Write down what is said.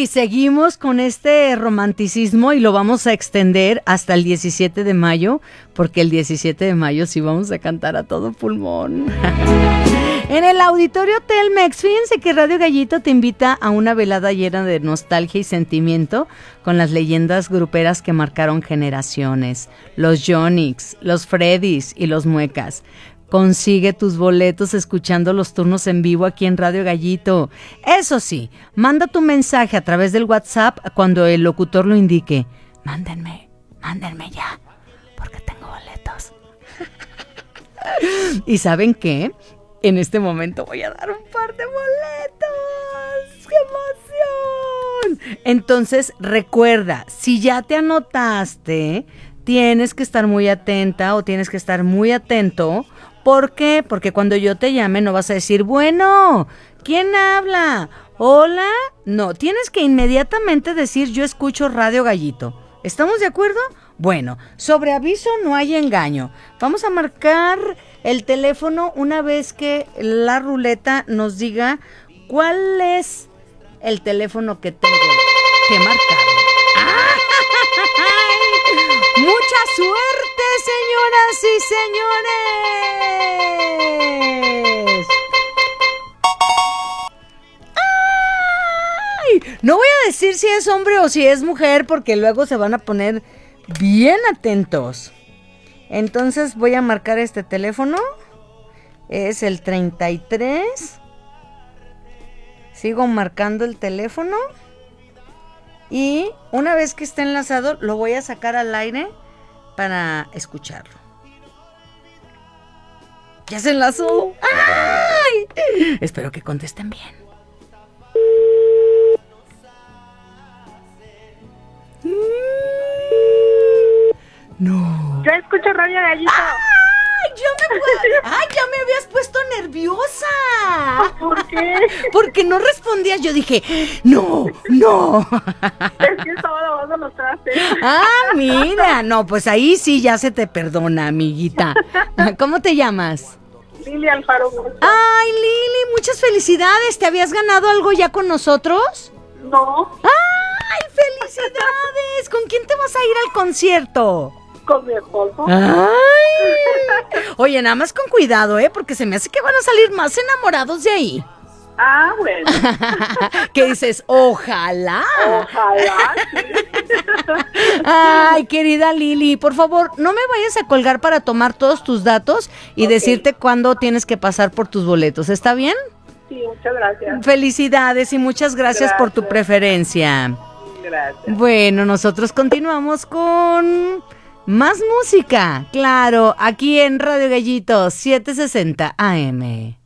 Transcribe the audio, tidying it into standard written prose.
seguimos con este romanticismo y lo vamos a extender hasta el 17 de mayo, porque el 17 de mayo sí vamos a cantar a todo pulmón. En el Auditorio Telmex, fíjense que Radio Gallito te invita a una velada llena de nostalgia y sentimiento con las leyendas gruperas que marcaron generaciones, los Yonix, los Freddys y los Muecas. Consigue tus boletos escuchando los turnos en vivo aquí en Radio Gallito. Eso sí, manda tu mensaje a través del WhatsApp cuando el locutor lo indique. Mándenme ya, porque tengo boletos. ¿Y saben qué? En este momento voy a dar un par de boletos. ¡Qué emoción! Entonces, recuerda, si ya te anotaste, tienes que estar muy atenta o tienes que estar muy atento. ¿Por qué? Porque cuando yo te llame no vas a decir, bueno, ¿quién habla? ¿Hola? No, tienes que inmediatamente decir, yo escucho Radio Gallito. ¿Estamos de acuerdo? Bueno, sobre aviso no hay engaño. Vamos a marcar el teléfono una vez que la ruleta nos diga cuál es el teléfono que tengo que marcar. ¡Mucha suerte, señoras y señores! ¡Ay! No voy a decir si es hombre o si es mujer porque luego se van a poner bien atentos. Entonces voy a marcar este teléfono. Es el 33. Sigo marcando el teléfono. Y una vez que esté enlazado, lo voy a sacar al aire para escucharlo. ¡Ya se enlazó! ¡Ay! Espero que contesten bien. No. Yo escucho Radio Gallito. Ya me habías puesto nerviosa. ¿Por qué? Porque no respondías. Yo dije, no. Es que estaba lavando los trastes. Mira, no, pues ahí sí ya se te perdona, amiguita. ¿Cómo te llamas? Lili Alfaro. Ay, Lili, muchas felicidades. ¿Te habías ganado algo ya con nosotros? No. ¡Ay, felicidades! ¿Con quién te vas a ir al concierto? Con mi esposo. ¡Ay! Oye, nada más con cuidado, porque se me hace que van a salir más enamorados de ahí. Bueno. ¿Qué dices? Ojalá. Ojalá. Ay, querida Lili, por favor, no me vayas a colgar para tomar todos tus datos y decirte cuándo tienes que pasar por tus boletos. ¿Está bien? Sí, muchas gracias. Felicidades y muchas gracias por tu preferencia. Gracias. Bueno, nosotros continuamos con más música. Claro, aquí en Radio Gallito 760 AM.